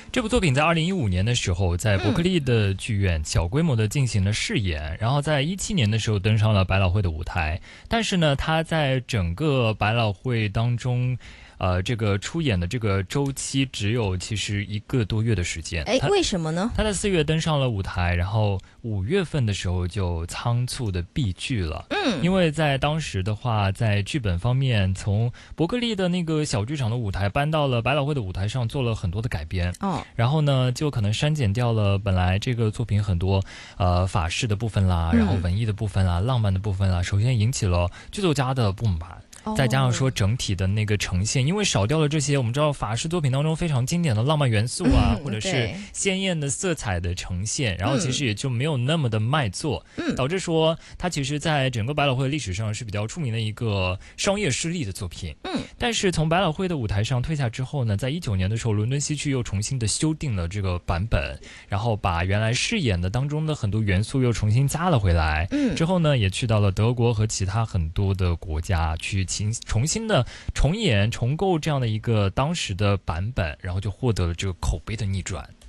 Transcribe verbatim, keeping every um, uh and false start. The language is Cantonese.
这部作品在二零一五年的时候，在伯克利的剧院小规模的进行了试演，嗯、然后在一七年的时候登上了百老汇的舞台。但是呢，它在整个百老汇当中，呃，这个出演的这个周期只有其实一个多月的时间。 哎，为什么呢？ 他在四月登上了舞台，然后五月份的时候就仓促的闭剧了。嗯，因为在当时的话，在剧本方面，从伯克利的那个小剧场的舞台搬到了百老汇的舞台上，做了很多的改编。哦，然后呢，就可能删减掉了本来这个作品很多呃法式的部分啦，然后文艺的部分啦，嗯、浪漫的部分啦，首先引起了剧作家的不满。再加上说整体的那个呈现，因为少掉了这些我们知道法式作品当中非常经典的浪漫元素啊，嗯、或者是鲜艳的色彩的呈现，然后其实也就没有那么的卖座，嗯、导致说它其实在整个百老汇历史上是比较出名的一个商业失利的作品。嗯，但是从百老汇的舞台上退下之后呢，在一九年的时候，伦敦西区又重新的修订了这个版本，然后把原来饰演的当中的很多元素又重新加了回来。嗯，之后呢，也去到了德国和其他很多的国家去重新的重演重构这样的一个当时的版本，然后就获得了这个口碑的逆转。